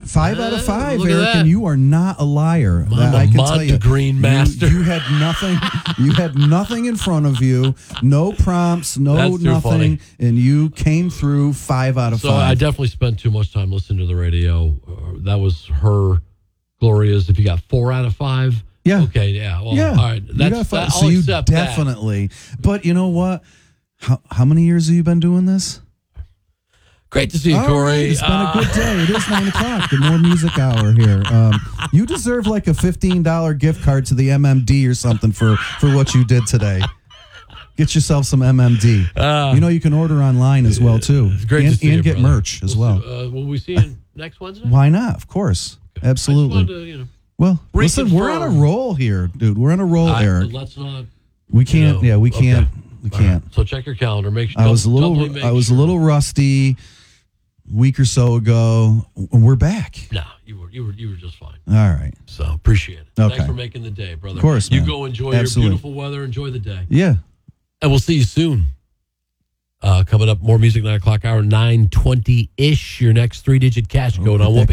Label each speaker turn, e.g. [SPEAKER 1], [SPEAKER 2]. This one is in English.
[SPEAKER 1] 5 out of 5,
[SPEAKER 2] look at
[SPEAKER 1] Eric,
[SPEAKER 2] that.
[SPEAKER 1] and you are not a liar.
[SPEAKER 2] I'm
[SPEAKER 1] I
[SPEAKER 2] a
[SPEAKER 1] can tell you.
[SPEAKER 2] Montegreen master.
[SPEAKER 1] You had nothing. You had nothing in front of you. No prompts. No
[SPEAKER 2] That's too
[SPEAKER 1] nothing.
[SPEAKER 2] funny.
[SPEAKER 1] And you came through 5 out of 5.
[SPEAKER 2] So I definitely spent too much time listening to the radio. That was her, Gloria's. If you got 4 out of 5,
[SPEAKER 1] Yeah.
[SPEAKER 2] Okay, yeah. Well,
[SPEAKER 1] yeah.
[SPEAKER 2] all right.
[SPEAKER 1] You got 5.
[SPEAKER 2] I'll
[SPEAKER 1] So you
[SPEAKER 2] accept that.
[SPEAKER 1] definitely. But you know what? How many years have you been doing this?
[SPEAKER 2] Great to see you,
[SPEAKER 1] All
[SPEAKER 2] Corey.
[SPEAKER 1] right, it's been a good day. It is 9 o'clock. The More Music Hour here. You deserve like a $15 gift card to the MMD or something for what you did today. Get yourself some MMD. You can order online as well too.
[SPEAKER 2] It's great to see you,
[SPEAKER 1] and get
[SPEAKER 2] brother.
[SPEAKER 1] merch as well.
[SPEAKER 2] Will we see you next Wednesday?
[SPEAKER 1] Why not? Of course, absolutely.
[SPEAKER 2] I just wanted to,
[SPEAKER 1] Well, listen, we're on a
[SPEAKER 2] reconfirm.
[SPEAKER 1] roll here, dude. We're on a roll, Eric.
[SPEAKER 2] Let's not.
[SPEAKER 1] We can't. Yeah, we can't.
[SPEAKER 2] Okay.
[SPEAKER 1] We can't.
[SPEAKER 2] So check your calendar. Make sure.
[SPEAKER 1] I was a little rusty a week or so ago. We're back.
[SPEAKER 2] No, you were just fine.
[SPEAKER 1] All right.
[SPEAKER 2] So appreciate it.
[SPEAKER 1] Okay.
[SPEAKER 2] Thanks for making the day, brother.
[SPEAKER 1] Of course,
[SPEAKER 2] you
[SPEAKER 1] man.
[SPEAKER 2] go enjoy
[SPEAKER 1] Absolutely.
[SPEAKER 2] your beautiful weather. Enjoy the day,
[SPEAKER 1] Yeah.
[SPEAKER 2] and we'll see you soon. Coming up, more music 9 o'clock hour, 9:20 ish. Your next 3-digit cash code. I won't be.